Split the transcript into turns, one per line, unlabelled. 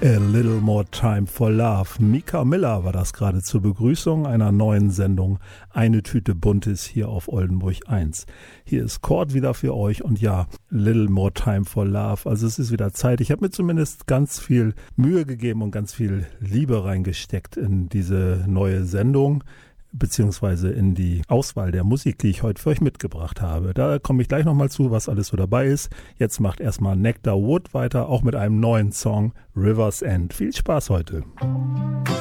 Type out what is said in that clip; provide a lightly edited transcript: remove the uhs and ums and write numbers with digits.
A Little More Time for Love. Mika Miller war das gerade zur Begrüßung einer neuen Sendung Eine Tüte Buntes hier auf Oldenburg 1. Hier ist Kurt wieder für euch und ja, Little More Time for Love. Also es ist wieder Zeit. Ich habe mir zumindest ganz viel Mühe gegeben und ganz viel Liebe reingesteckt in diese neue Sendung, beziehungsweise in die Auswahl der Musik, die ich heute für euch mitgebracht habe. Da komme ich gleich nochmal zu, was alles so dabei ist. Jetzt macht erstmal Nectar Wood weiter, auch mit einem neuen Song, River's End. Viel Spaß heute.